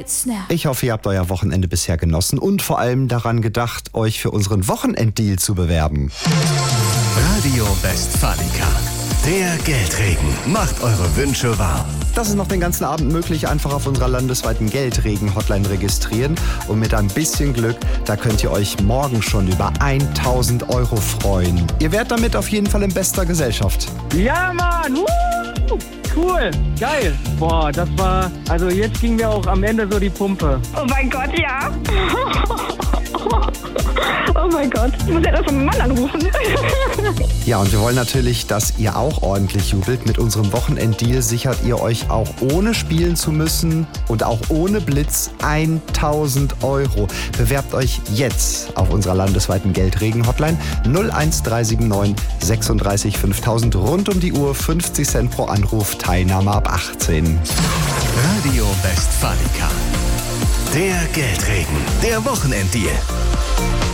right snap. Ich hoffe, ihr habt euer Wochenende bisher genossen und vor allem daran gedacht, euch für unseren Wochenenddeal zu bewerben. Radio Westfalica. Der Geldregen macht eure Wünsche wahr. Das ist noch den ganzen Abend möglich. Einfach auf unserer landesweiten Geldregen-Hotline registrieren. Und mit ein bisschen Glück, da könnt ihr euch morgen schon über 1.000 Euro freuen. Ihr wärt damit auf jeden Fall in bester Gesellschaft. Ja, Mann! Cool, geil. Boah, das war, also jetzt ging mir auch am Ende so die Pumpe. Oh mein Gott, ja. Oh mein Gott, ich muss ja das von meinem Mann anrufen. Ja, und wir wollen natürlich, dass ihr auch ordentlich jubelt. Mit unserem Wochenenddeal sichert ihr euch auch ohne spielen zu müssen und auch ohne Blitz 1.000 Euro. Bewerbt euch jetzt auf unserer landesweiten Geldregen-Hotline 01379 36 5000 rund um die Uhr, 50 Cent pro Anruf, Teilnahme ab 18. Radio Westfalica. Der Geldregen, der Wochenenddeal.